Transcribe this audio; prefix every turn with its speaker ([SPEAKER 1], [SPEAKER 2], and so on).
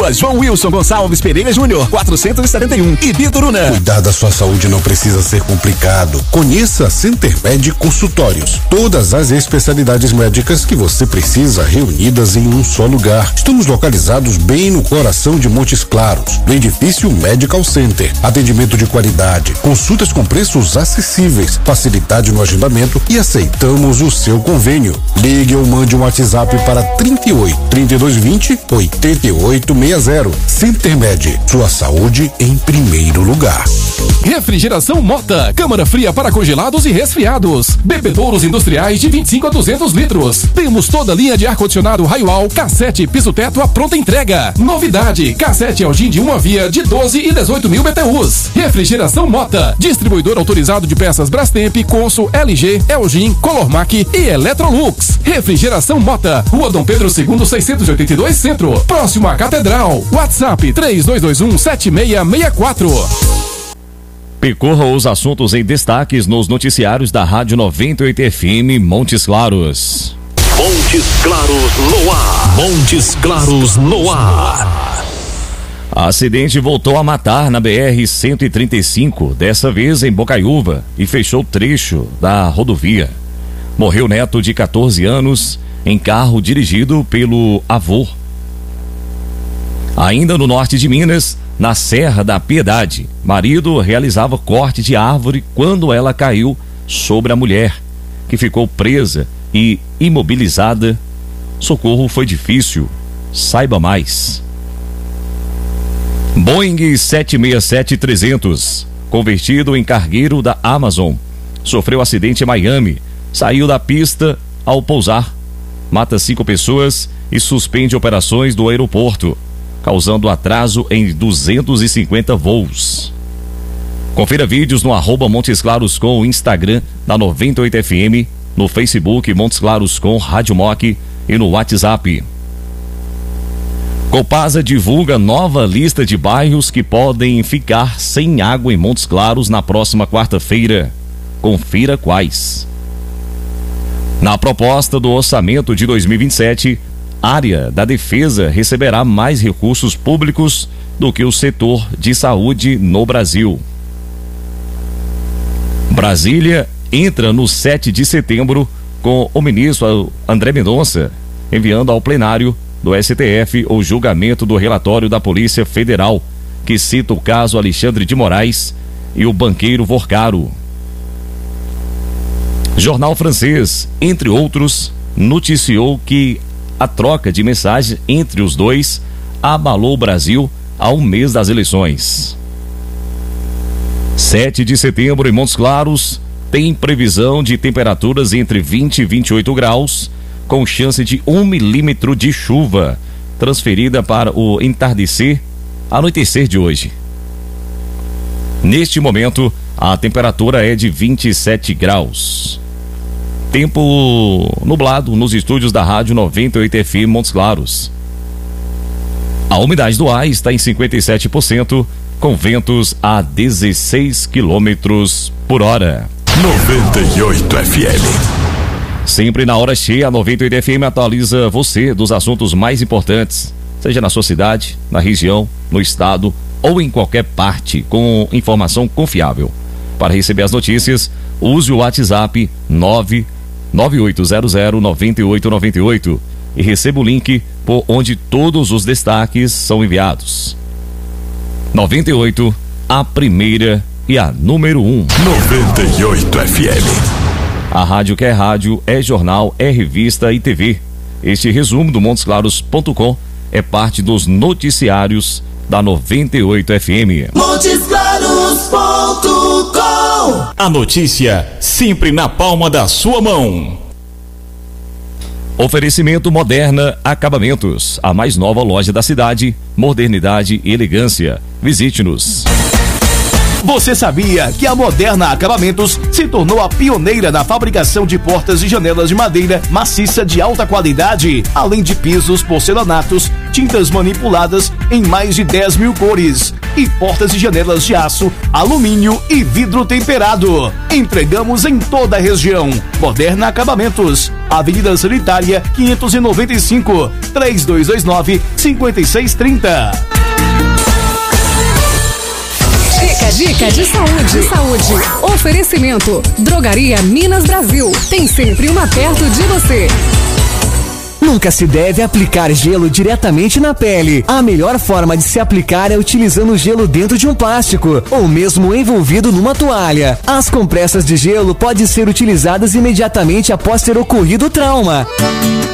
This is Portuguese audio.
[SPEAKER 1] Rua João Wilson Gonçalves Pereira Júnior, 471, Ibituruna.
[SPEAKER 2] Cuidar da sua saúde não precisa ser complicado. Conheça a Centermed Consultórios. Todas as especialidades médicas que você precisa reunidas em um só lugar. Estamos localizados bem no coração de Montes Claros, no edifício Medical Center. Atendimento de qualidade, consultas com preços acessíveis, facilidade no agendamento e aceitamos o seu convênio. Ligue ou mande um WhatsApp para 38 3220 8860. Centermed, sua saúde em primeiro lugar.
[SPEAKER 3] Refrigeração Mota, câmara fria para congelados e resfriados. Bebedouros industriais de 25 a 200 litros. Temos toda a linha de ar-condicionado Raioal, cassete, piso-teto à pronta entrega. Novidade, cassete Elgin de uma via de 12 e 18 mil BTUs. Refrigeração Mota, distribuidor autorizado de peças Brastemp, Consul, LG, Elgin, Colormac e Electrolux. Refrigeração Mota, Rua Dom Pedro II, 682 Centro, próximo à Catedral. WhatsApp 3221-7664.
[SPEAKER 4] Percorra os assuntos em destaques nos noticiários da Rádio 98 FM Montes Claros.
[SPEAKER 5] Montes Claros no ar. Montes Claros no ar.
[SPEAKER 4] Acidente voltou a matar na BR-135, dessa vez em Bocaiúva, e fechou trecho da rodovia. Morreu neto de 14 anos em carro dirigido pelo avô. Ainda no norte de Minas, na Serra da Piedade, marido realizava corte de árvore quando ela caiu sobre a mulher, que ficou presa e imobilizada. Socorro foi difícil. Saiba mais. Boeing 767-300, convertido em cargueiro da Amazon, sofreu acidente em Miami. Saiu da pista ao pousar, mata 5 pessoas e suspende operações do aeroporto, causando atraso em 250 voos. Confira vídeos no @Montes Claros com o Instagram da 98 FM, no Facebook Montes Claros com Rádio Moc e no WhatsApp. Copasa divulga nova lista de bairros que podem ficar sem água em Montes Claros na próxima quarta-feira. Confira quais. Na proposta do orçamento de 2027, a área da defesa receberá mais recursos públicos do que o setor de saúde no Brasil. Brasília entra no 7 de setembro com o ministro André Mendonça enviando ao plenário do STF o julgamento do relatório da Polícia Federal, que cita o caso Alexandre de Moraes e o banqueiro Vorcaro. Jornal francês, entre outros, noticiou que a troca de mensagens entre os dois abalou o Brasil a um mês das eleições. 7 de setembro em Montes Claros tem previsão de temperaturas entre 20 e 28 graus, com chance de 1 milímetro de chuva, transferida para o anoitecer de hoje. Neste momento, a temperatura é de 27 graus. Tempo nublado nos estúdios da Rádio 98 FM Montes Claros. A umidade do ar está em 57%, com ventos a 16 quilômetros por hora.
[SPEAKER 5] 98 FM.
[SPEAKER 4] Sempre na hora cheia, a 98 FM atualiza você dos assuntos mais importantes, seja na sua cidade, na região, no estado ou em qualquer parte, com informação confiável. Para receber as notícias, use o WhatsApp 998009898 e receba o link por onde todos os destaques são enviados. 98, a primeira e a número 1.
[SPEAKER 5] 98 FM.
[SPEAKER 4] A rádio que é rádio, é jornal, é revista e TV. Este resumo do montesclaros.com é parte dos noticiários da 98 FM.
[SPEAKER 5] Montesclaros.com. A notícia sempre na palma da sua mão.
[SPEAKER 4] Oferecimento Moderna Acabamentos, a mais nova loja da cidade, modernidade e elegância. Visite-nos.
[SPEAKER 1] Você sabia que a Moderna Acabamentos se tornou a pioneira na fabricação de portas e janelas de madeira maciça de alta qualidade, além de pisos, porcelanatos, tintas manipuladas em mais de 10 mil cores e portas e janelas de aço, alumínio e vidro temperado. Entregamos em toda a região. Moderna Acabamentos, Avenida Sanitária 595, 3229-5630.
[SPEAKER 6] Dica de saúde. Oferecimento. Drogaria Minas Brasil. Tem sempre uma perto de você.
[SPEAKER 7] Nunca se deve aplicar gelo diretamente na pele. A melhor forma de se aplicar é utilizando o gelo dentro de um plástico ou mesmo envolvido numa toalha. As compressas de gelo podem ser utilizadas imediatamente após ter ocorrido o trauma.